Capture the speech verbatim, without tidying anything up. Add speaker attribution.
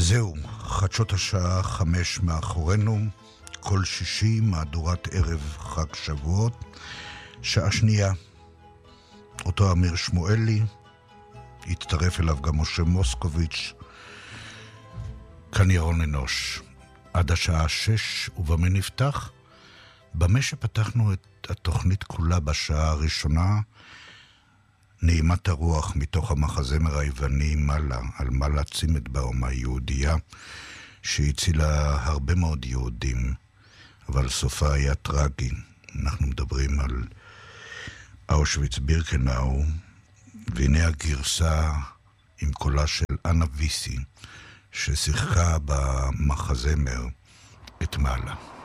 Speaker 1: זהו, חדשות השעה חמש מאחורינו, כל שישי מהדורת ערב חג שבועות, שעה שנייה. אותו אמיר שמואלי, הצטרף אליו גם משה מוסקוביץ', כאן ירון אנוש. עד השעה שש, ובמה נפתח? במה שפתחנו את התוכנית כולה בשעה הראשונה, נעימת הרוח מתוך המחזמר היווני מלה, על מלה צימטבאום היהודייה, שהצילה הרבה מאוד יהודים, אבל סופה היה טרגי. אנחנו מדברים על אושוויץ בירקנאו, והנה הגרסה עם קולה של אנה ויסי, ששיחקה במחזמר את מלה.